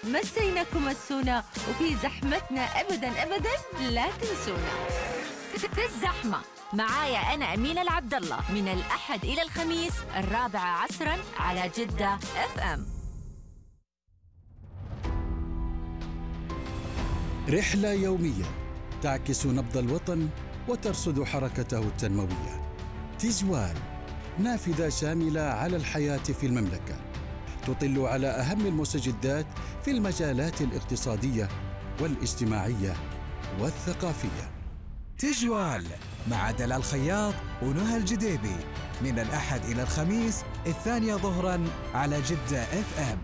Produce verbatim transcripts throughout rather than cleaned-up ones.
مسيناكم مسونا، وفي زحمتنا أبدا أبدا لا تنسونا. في الزحمة معايا أنا أمينة العبد الله من الأحد إلى الخميس الرابعة عصرا على جدة اف ام. رحلة يومية تعكس نبض الوطن وترصد حركته التنموية. تجوال، نافذة شاملة على الحياة في المملكة، تطل على أهم المستجدات في المجالات الاقتصادية والاجتماعية والثقافية. تجوال مع دلال خياط ونهى الجديبي من الأحد إلى الخميس الثانية ظهراً على جدة اف ام.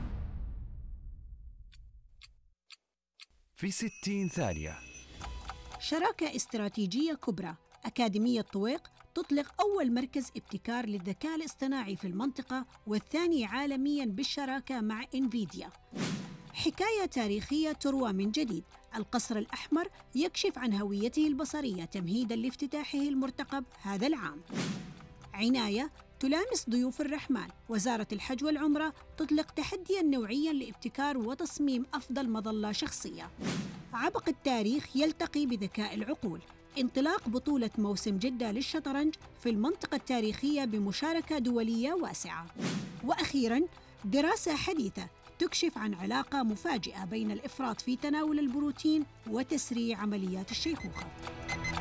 في ستين ثانية. شراكة استراتيجية كبرى. أكاديمية طويق تطلق أول مركز ابتكار للذكاء الاصطناعي في المنطقة، والثاني عالمياً بالشراكة مع إنفيديا. حكاية تاريخية تروى من جديد. القصر الأحمر يكشف عن هويته البصرية تمهيداً لافتتاحه المرتقب هذا العام. عناية تلامس ضيوف الرحمن. وزارة الحج والعمرة تطلق تحدياً نوعياً لابتكار وتصميم أفضل مظلة شخصية. عبق التاريخ يلتقي بذكاء العقول. انطلاق بطولة موسم جدة للشطرنج في المنطقة التاريخية بمشاركة دولية واسعة. وأخيراً دراسة حديثة تكشف عن علاقة مفاجئة بين الإفراط في تناول البروتين وتسريع عمليات الشيخوخة.